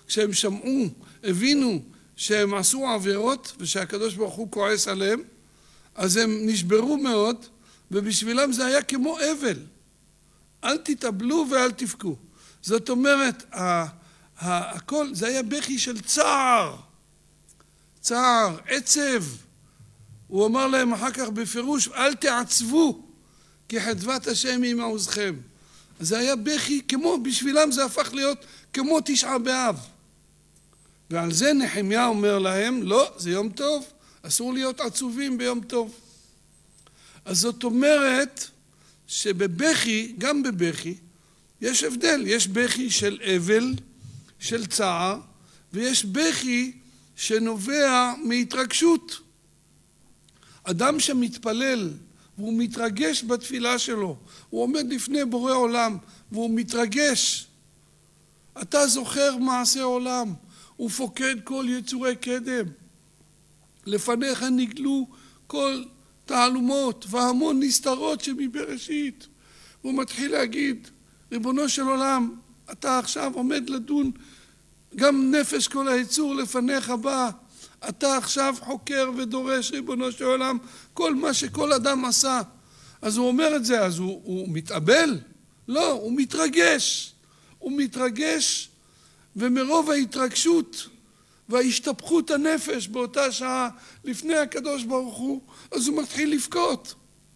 כשהם שמעו, הבינו שהם עשו עבירות ושהקדוש ברוך הוא כועס עליהם, אז הם נשברו מאוד, ובשבילם זה היה כמו אבל. אל תתאבלו ואל תבכו. זאת אומרת, הכל, זה היה בכי של צער. צער, עצב. הוא אמר להם אחר כך בפירוש, אל תעצבו, כי חדבת השם היא מעוזכם. זה היה בכי כמו, בשבילם זה הפך להיות כמו תשעה באב. ועל זה נחמיה אומר להם, לא, זה יום טוב, אסור להיות עצובים ביום טוב. אז זאת אומרת שבבכי, גם בבכי, יש הבדל. יש בכי של אבל, של צער, ויש בכי שנובע מהתרגשות. אדם שמתפלל והוא מתרגש בתפילה שלו, הוא עומד לפני בורא עולם והוא מתרגש. אתה זוכר מעשה עולם, ופוקד כל יצורי קדם. לפניך נגלו כל תעלומות והמון נסתרות שמבראשית. והוא מתחיל להגיד, ריבונו של עולם, אתה עכשיו עומד לדון, גם נפש כל היצור לפניך בא. אתה עכשיו חוקר ודורש, ריבונו של עולם, כל מה שכל אדם עשה. אז הוא אומר את זה, אז הוא מתאבל? לא, הוא מתרגש. הוא מתרגש, ומרוב ההתרגשות וההשתפכות הנפש באותה שעה לפני הקדוש ברוך הוא, אז הוא מתחיל לבכות.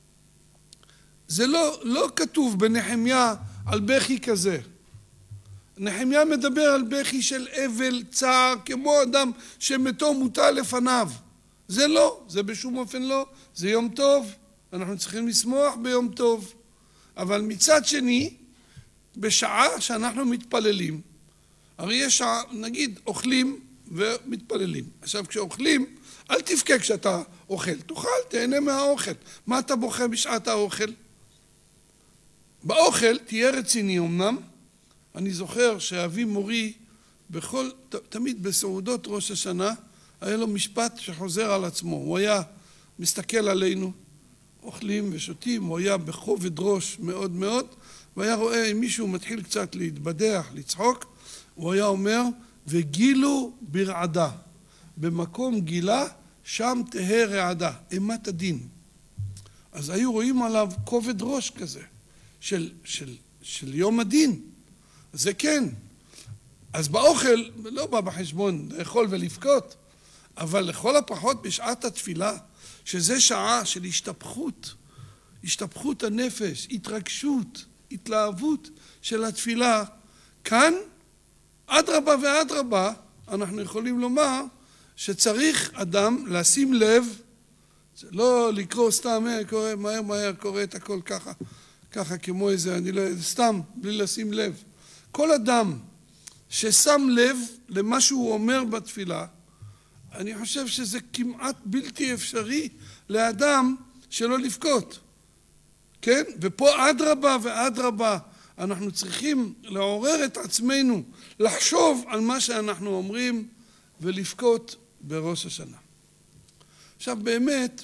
זה לא כתוב בנחמיה על בכי כזה. נחמיה מדבר על בכי של אבל, צער, כמו אדם שמתו מוטל לפניו. זה לא, זה בשום אופן לא. זה יום טוב, אנחנו צריכים לשמוח ביום טוב. אבל מצד שני, בשעה שאנחנו מתפללים, הרי יש שעה, נגיד, אוכלים ומתפללים. עכשיו, כשאוכלים, אל תבכה כשאתה אוכל. תאכל, תהנה מהאוכל. מה אתה בוכה בשעת האוכל? באוכל תהיה רציני אמנם. אני זוכר שאבי מורי, תמיד בסעודות ראש השנה, היה לו משפט שחוזר על עצמו. הוא היה מסתכל עלינו, אוכלים ושותים, הוא היה בכובד ראש מאוד מאוד, והיה רואה אם מישהו מתחיל קצת להתבדח, לצחוק, הוא היה אומר, וגילו ברעדה. במקום גילה, שם תהא רעדה, אימת הדין. אז היו רואים עליו כובד ראש כזה, של יום הדין. זה כן. אז באוכל לא בא בחשבון לאכול ולבכות, אבל לכל הפחות בשעת התפילה, שזה שעה של השתפכות הנפש, התרגשות, התלהבות של התפילה, כאן, אדרבה ואדרבה, אנחנו יכולים לומר שצריך אדם לשים לב, לא לקרוא סתם, קורא מהר, קורא את הכל ככה כמו איזה, אני לא, סתם, בלי לשים לב. כל אדם ששם לב למה שהוא אומר בתפילה, אני חושב שזה כמעט בלתי אפשרי לאדם שלא לבכות. כן? ופה אדרבה ואדרבה, אנחנו צריכים לעורר את עצמנו, לחשוב על מה שאנחנו אומרים ולבכות בראש השנה. עכשיו באמת,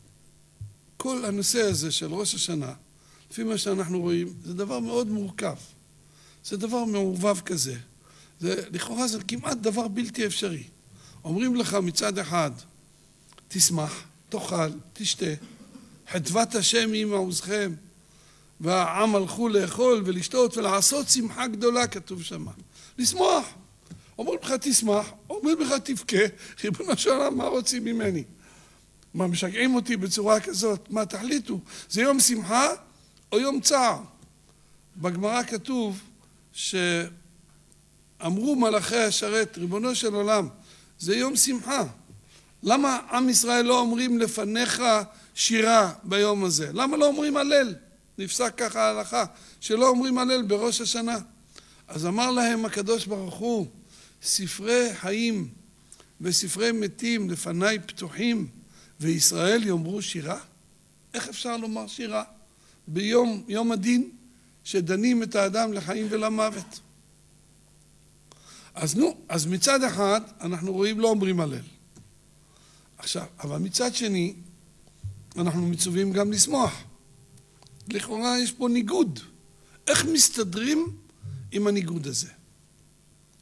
כל הנושא הזה של ראש השנה, לפי מה שאנחנו רואים, זה דבר מאוד מורכב. זה דבר מעורבב כזה. לכאורה זה כמעט דבר בלתי אפשרי. אומרים לך מצד אחד, תשמח, תאכל, תשתה, חדבת השם היא מעוזכם, והעם הלכו לאכול ולשתות ולעשות שמחה גדולה, כתוב שמה. לשמוח. אומרים לך תשמח, אומרים לך תבכה, ריבונו של עולם, מה רוצים ממני? מה, משגעים אותי בצורה כזאת? מה, תחליטו, זה יום שמחה או יום צער? בגמרא כתוב שאמרו מלאכי השרת, ריבונו של עולם, זה יום שמחה. למה עם ישראל לא אומרים לפניך שירה ביום הזה? למה לא אומרים הלל? נפסק ככה ההלכה, שלא אומרים הלל בראש השנה. אז אמר להם הקדוש ברוך הוא, ספרי חיים וספרי מתים לפניי פתוחים, וישראל יאמרו שירה? איך אפשר לומר שירה? ביום הדין שדנים את האדם לחיים ולמוות. אז מצד אחד אנחנו רואים לא אומרים הלל. עכשיו, אבל מצד שני, אנחנו מצווים גם לשמוח. לכאורה יש פה ניגוד. איך מסתדרים עם הניגוד הזה?